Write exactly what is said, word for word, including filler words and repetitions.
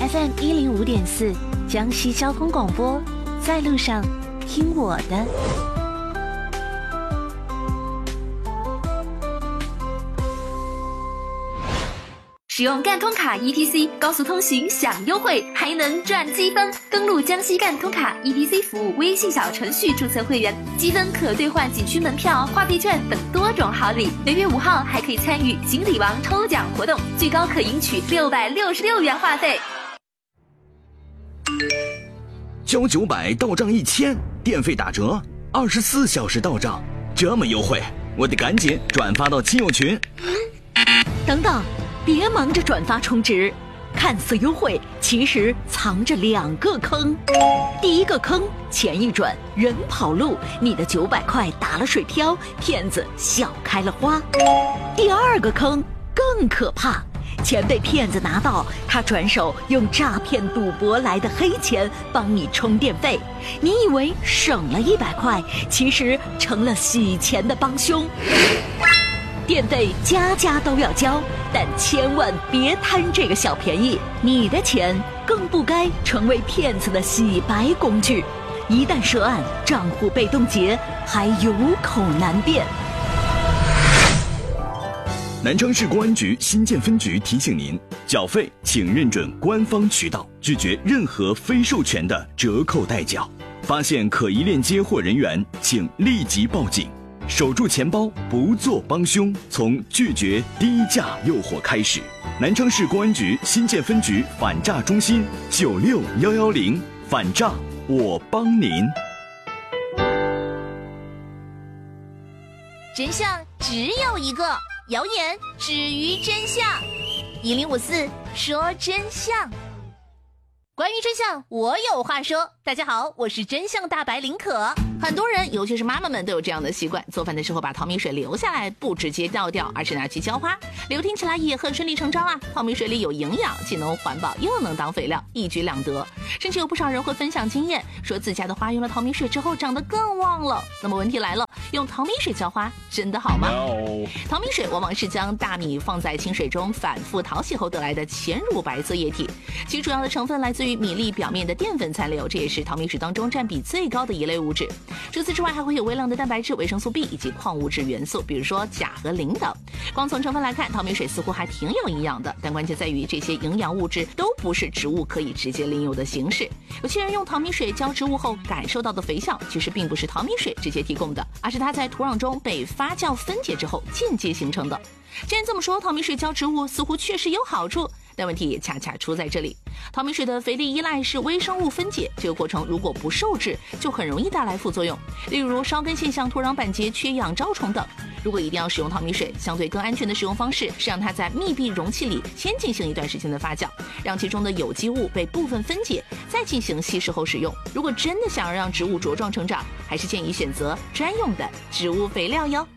F M 一零五点四，江西交通广播，在路上听我的。 使用赣通卡 E T C 高速通行享优惠，还能赚积分。登录江西赣通卡 E T C 服务微信小程序注册会员，积分可兑换景区门票、话费券等多种好礼。每月五号还可以参与锦鲤王抽奖活动，最高可赢取六百六十六元话费。 交九百到账一千，电费打折，二十四小时到账，这么优惠，我得赶紧转发到亲友群。 等等。别忙着转发充值，看似优惠，其实藏着两个坑。第一个坑，钱一转人跑路，你的九百块打了水漂，骗子笑开了花。第二个坑更可怕，钱被骗子拿到，他转手用诈骗赌博来的黑钱帮你充电费，你以为省了一百块，其实成了洗钱的帮凶。电费家家都要交，但千万别贪这个小便宜，你的钱更不该成为骗子的洗白工具。一旦涉案，账户被冻结，还有口难辩。 南昌市公安局新建分局提醒您，缴费请认准官方渠道，拒绝任何非授权的折扣代缴。发现可疑链接或人员，请立即报警。守住钱包，不做帮凶，从拒绝低价诱惑开始。南昌市公安局新建分局反诈中心九六幺幺零，反诈我帮您。 真相只有一个，谣言止于真相。一零五四说真相。关于真相，我有话说。大家好，我是真相大白林可。很多人，尤其是妈妈们，都有这样的习惯，做饭的时候把淘米水留下来，不直接倒掉，而是拿去浇花。流听起来也很顺理成章啊。淘米水里有营养，既能环保又能当肥料，一举两得。甚至有不少人会分享经验，说自家的花用了淘米水之后长得更旺了。那么问题来了，用淘米水浇花真的好吗？ No. 淘米水往往是将大米放在清水中反复淘洗后得来的浅乳白色液体，其主要的成分来自于米粒表面的淀粉残留，这也是淘米水当中占比最高的一类物质。除此之外，还会有微量的蛋白质、维生素 B 以及矿物质元素，比如说钾和磷等。光从成分来看，淘米水似乎还挺有营养的，但关键在于这些营养物质都不是植物可以直接利用的形式。有些人用淘米水浇植物后感受到的肥效，其实并不是淘米水直接提供的，而是它在土壤中被发酵分解之后间接形成的。既然这么说，淘米水浇植物似乎确实有好处，但问题也恰恰出在这里。淘米水的肥力依赖是微生物分解，这个过程如果不受制，就很容易带来副作用，例如烧根现象、土壤板结、缺氧、招虫等。如果一定要使用淘米水，相对更安全的使用方式是让它在密闭容器里先进行一段时间的发酵，让其中的有机物被部分分解，再进行稀释后使用。如果真的想要让植物茁壮成长，还是建议选择专用的植物肥料哟。